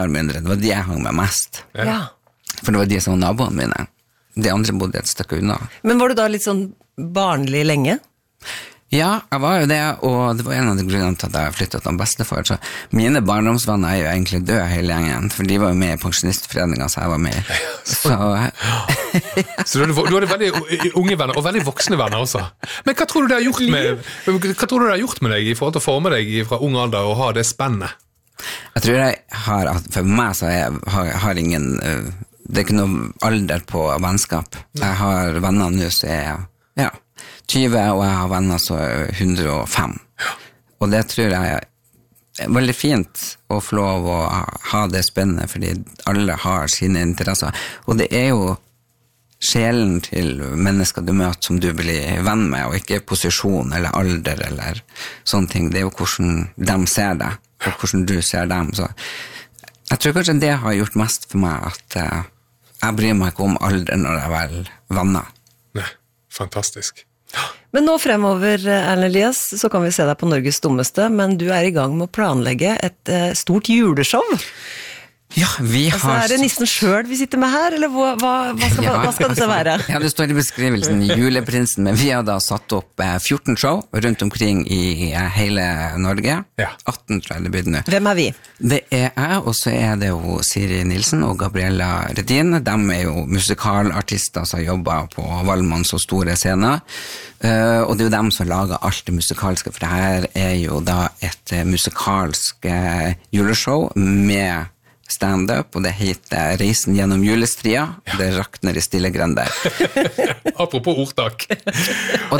mindre, det var de jeg hang med mest. Ja. For det var de som var naboene mine. De andre bodde et stykke unna. Men var du da litt sånn barnlig lenge? Ja, jeg var jo det, og det var en av de grunnene til at jeg flyttet til bestefar. Så mine barndomsvenner er jo egentlig døde hele gjengen, for de var jo med i pensjonistforeningen, så jeg var med. Så du hadde veldig unge venner, og veldig voksne venner også. Men hva tror du det har gjort med deg i forhold til å forme deg fra ung alder og ha det spennende? Jeg tror jeg har, for meg så har ingen, det er ikke noe alder på vennskap. Jeg har venner nå så ja, 20, og jeg har venner så 105. Og det tror jeg er veldig fint å få lov å ha det spennende, fordi alle har sine interesser. Og det er jo sjelen til mennesker du møter som du blir venn med, og ikke posisjon eller alder eller sånne ting. Det er jo hvordan de ser deg, og hvordan du ser dem. Så jeg tror kanskje det har gjort mest for meg, at jeg bryr meg ikke om alder når jeg vel venner. Nei, fantastisk. Men nå fremover, Erlend Elias, så kan vi se deg på Norges dummeste, men du er i gang med å planlegge et stort juleshow. Ja, vi har... Altså, er det nissen selv vi sitter med her, eller hva skal dette være? Ja, det står i beskrivelsen Juleprinsen, men vi har da satt opp 14 show rundt omkring i hele Norge. 18 tror jeg det blir nå. Hvem er vi? Det er jeg, og så er det jo Siri Nilsen og Gabriella Redin. De er jo musikalartister som jobber på Valmanns og store scener. Og det er jo dem som lager alt det musikalske, for det her er jo da et musikalsk juleshow med stand-up, og det heter Reisen gjennom julestria, det rakner i stille grender. Apropos ordtak. Og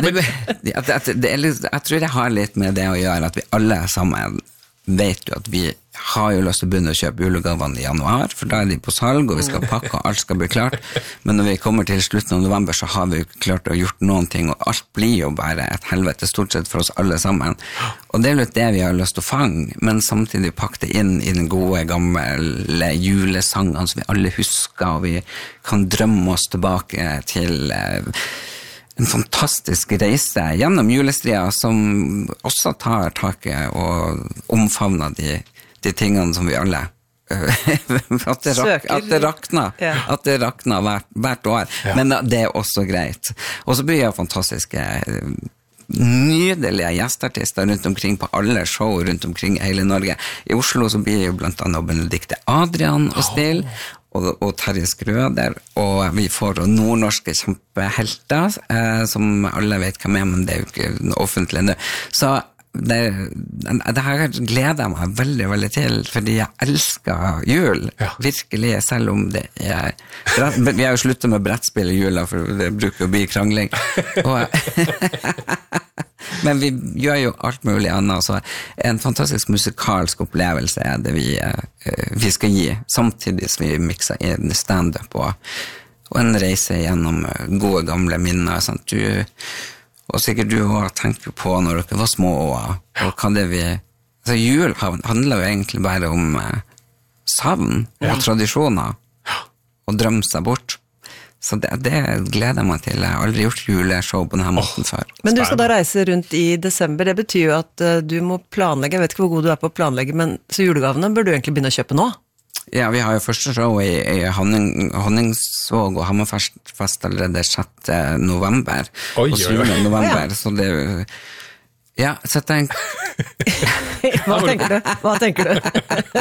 jeg tror det har litt med det å gjøre, at vi alle sammen vet jo at vi har jo lyst til å begynne å kjøpe julegavene i januar, for da er de på salg, og vi skal pakke, og alt skal bli klart. Men når vi kommer til slutten av november, så har vi jo ikke klart å gjort noen ting, og alt blir jo bare et helvete, stort sett for oss alle sammen. Og det er jo litt det vi har lyst til å fange, men samtidig pakke det inn i den gode, gamle julesangene som vi alle husker, og vi kan drømme oss tilbake til en fantastisk reise gjennom julestria, som også tar taket og omfavner de tingene som vi alle at det rakner hvert år, men det er også greit. Og så blir det fantastiske nydelige gjestartister rundt omkring på alle show rundt omkring i hele Norge. I Oslo så blir jo blant annet Benedikte Adrian og Still, og Terje Skrøder, og vi får nordnorske kjempehelter, som alle vet hvem er, men det er jo ikke offentlig nå. Så det her gleder jeg meg veldig, veldig til, fordi jeg elsker jul, virkelig, selv om det er... Vi har jo sluttet med brettspill i jula, for det bruker å bli krangling. Men vi gjør jo alt mulig annet, så en fantastisk musikalsk opplevelse er det vi skal gi, samtidig som vi mixer inn stand-up og en reise gjennom gode gamle minner, sant? Og sikkert du også tenker på når dere var små, og hva det vi... Altså, jul handler jo egentlig bare om savn og tradisjoner, og drømme seg bort. Så det gleder jeg meg til. Jeg har aldri gjort juleshow på denne måten før. Men du skal da reise rundt i desember. Det betyr jo at du må planlegge. Jeg vet ikke hvor god du er på å planlegge, men så julegavene bør du egentlig begynne å kjøpe nå? Ja, vi har jo første show i Honningsvåg og Hammerfest allerede 6. november og 7. november, så det... Ja, så jeg tenker... Hva tenker du?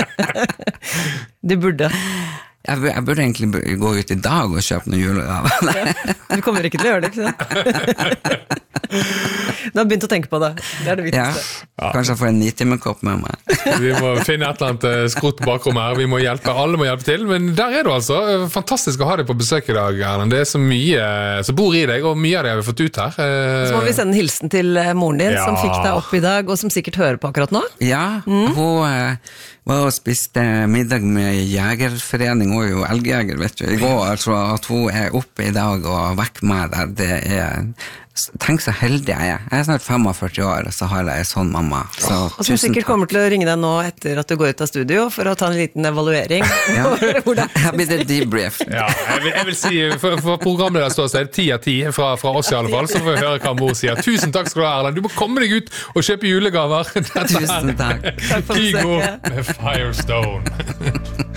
Du burde... Jeg burde egentlig gå ut i dag og kjøpe noen julegaver. Du kommer ikke til å gjøre det, ikke sant? Du har begynt å tenke på det. Det er det viktigste. Ja, kanskje jeg får en 9-timekopp med meg. Vi må finne et eller annet skrutt bakrom her. Vi må hjelpe, alle må hjelpe til. Men der er du altså. Fantastisk å ha deg på besøk i dag, Erlend. Det er så mye som bor i deg, og mye av det har vi fått ut her. Så må vi sende en hilsen til moren din, som fikk deg opp i dag, og som sikkert hører på akkurat nå. Ja, hun var og spiste middag med Jegerforening, og jo elgjeger, vet du. I går, altså, at hun er oppe i dag og vekk med der, det er... Tenk så heldig jeg er. Jeg er snart 45 år, og så har jeg en sånn mamma. Så, og som sikkert kommer til å ringe deg nå etter at du går ut av studio, for å ta en liten evaluering. Jeg blir det debrief. Ja, jeg vil si, for programmet der står så er det 10 av 10 fra oss i alle fall, så får vi høre hva mor sier. Tusen takk skal du ha, Erlend. Du må komme deg ut og kjøpe julegaver. Tusen takk. Kygo med Firestone.